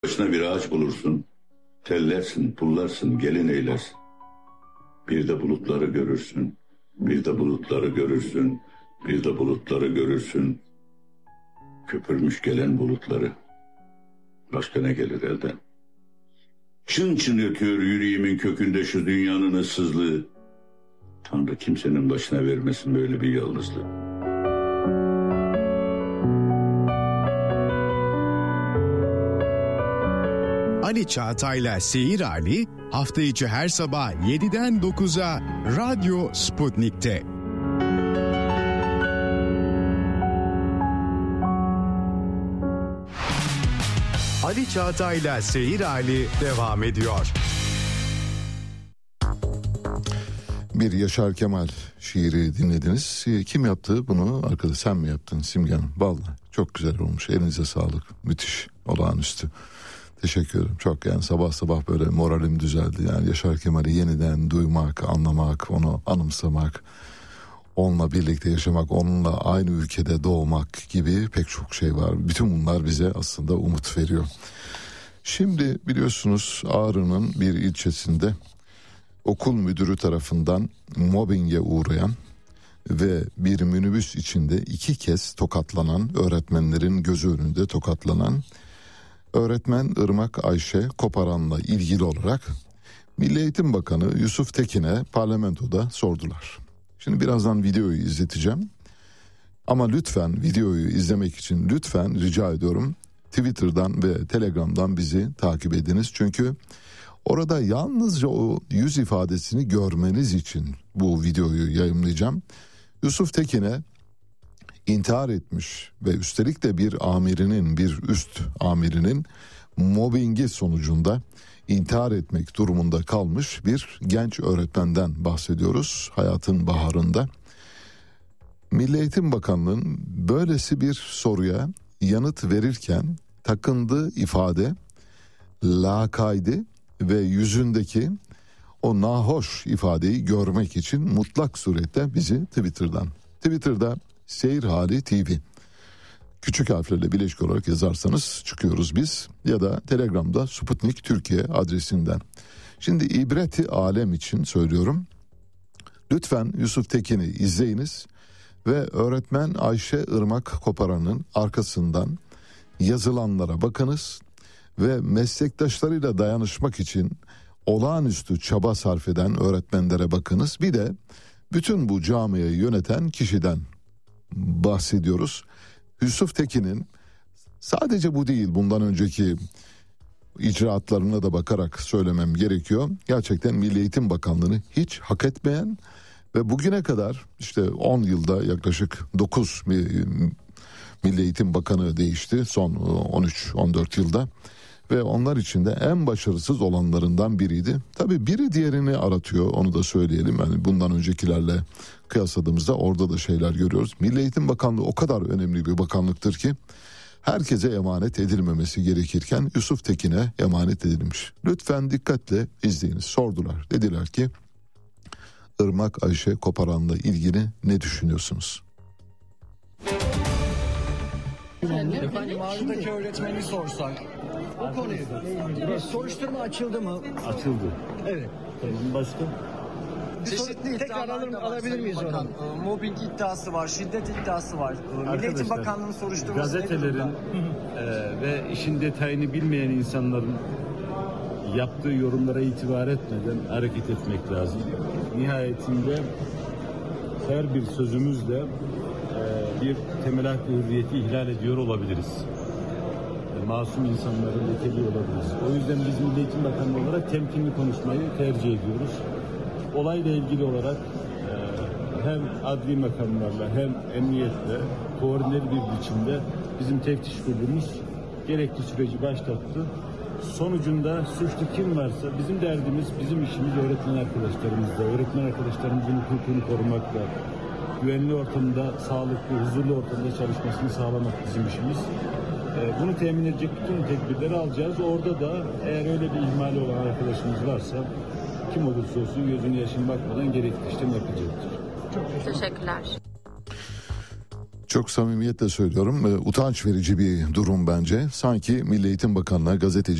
Başına bir ağaç bulursun, tellersin, pullarsın, gelin eylersin. Bir de bulutları görürsün, bir de bulutları görürsün, bir de bulutları görürsün. Köpürmüş gelen bulutları. Başka ne gelir elden? Çın çın ötüyor yüreğimin kökünde şu dünyanın ıssızlığı. Tanrı kimsenin başına vermesin böyle bir yalnızlığı. Ali Çağatay'la Seyir Hali hafta içi her sabah 7'den 9'a Radyo Sputnik'te. Ali Çağatay'la Seyir Hali devam ediyor. Bir Yaşar Kemal şiiri dinlediniz. Kim yaptı bunu? Arkadaş sen mi yaptın Simgen? Vallahi çok güzel olmuş. Elinize sağlık. Müthiş, olağanüstü. Teşekkür ederim. Çok yani sabah sabah böyle moralim düzeldi. Yani Yaşar Kemal'i yeniden duymak, anlamak, onu anımsamak, onunla birlikte yaşamak, onunla aynı ülkede doğmak gibi pek çok şey var. Bütün bunlar bize aslında umut veriyor. Şimdi biliyorsunuz Ağrı'nın bir ilçesinde okul müdürü tarafından mobbinge uğrayan ve bir minibüs içinde 2 kez tokatlanan, öğretmenlerin gözü önünde tokatlanan öğretmen Irmak Ayşe Koparan'la ilgili olarak Milli Eğitim Bakanı Yusuf Tekin'e parlamentoda sordular. Şimdi birazdan videoyu izleteceğim. Ama lütfen videoyu izlemek için lütfen rica ediyorum Twitter'dan ve Telegram'dan bizi takip ediniz. Çünkü orada yalnızca o yüz ifadesini görmeniz için bu videoyu yayımlayacağım. Yusuf Tekin'e intihar etmiş ve üstelik de bir üst amirinin mobbingi sonucunda intihar etmek durumunda kalmış bir genç öğretmenden bahsediyoruz hayatın baharında. Milli Eğitim Bakanlığı'nın böylesi bir soruya yanıt verirken takındığı ifade lakaydı ve yüzündeki o nahoş ifadeyi görmek için mutlak surette bizi Twitter'da Seyir Hali TV küçük harflerle birleşik olarak yazarsanız çıkıyoruz biz, ya da Telegram'da Sputnik Türkiye adresinden. Şimdi ibreti alem için söylüyorum. Lütfen Yusuf Tekin'i izleyiniz ve öğretmen Ayşe Irmak Koparan'ın arkasından yazılanlara bakınız ve meslektaşlarıyla dayanışmak için olağanüstü çaba sarf eden öğretmenlere bakınız. Bir de bütün bu camiayı yöneten kişiden bahsediyoruz. Yusuf Tekin'in sadece bu değil, bundan önceki icraatlarına da bakarak söylemem gerekiyor. Gerçekten Milli Eğitim Bakanlığı'nı hiç hak etmeyen ve bugüne kadar işte 10 yılda yaklaşık 9 Milli Eğitim Bakanı değişti son 13-14 yılda. Ve onlar içinde en başarısız olanlarından biriydi. Tabii biri diğerini aratıyor, onu da söyleyelim. Yani bundan öncekilerle kıyasladığımızda orada da şeyler görüyoruz. Milli Eğitim Bakanlığı o kadar önemli bir bakanlıktır ki herkese emanet edilmemesi gerekirken Yusuf Tekin'e emanet edilmiş. Lütfen dikkatle izleyiniz. Sordular. Dediler ki Irmak Ayşe Koparan'la ilgili ne düşünüyorsunuz? Efendim Ağrı'daki öğretmeni sorsak o konuyu bir soruşturma açıldı mı? Açıldı. Evet. Tamam, başka? Çeşitli tekrar alabilir miyiz onu? Mobbing iddiası var, şiddet iddiası var. Milli Eğitim Bakanlığı'nın soruşturması gazetelerin ve işin detayını bilmeyen insanların yaptığı yorumlara itibar etmeden hareket etmek lazım. Nihayetinde her bir sözümüzle bir temel hak ve hürriyeti ihlal ediyor olabiliriz. Masum insanları lekeliyor olabiliriz. O yüzden biz Milli Eğitim Bakanlığı olarak temkinli konuşmayı tercih ediyoruz. Olayla ilgili olarak hem adli makamlarla hem emniyetle koordineli bir biçimde bizim teftiş kurulumuz gerekli süreci başlattı. Sonucunda suçlu kim varsa bizim derdimiz, bizim işimiz öğretmen arkadaşlarımızla, öğretmen arkadaşlarımızın hukukunu korumakla, güvenli ortamda, sağlıklı, huzurlu ortamda çalışmasını sağlamak bizim işimiz. Bunu temin edecek bütün tedbirleri alacağız. Orada da eğer öyle bir ihmali olan arkadaşımız varsa kim olursa olsun gözünü yaşına bakmadan gerekli işlem yapacaktır. Teşekkürler. Çok samimiyetle söylüyorum. Utanç verici bir durum bence. Sanki Milli Eğitim Bakanı'na gazeteci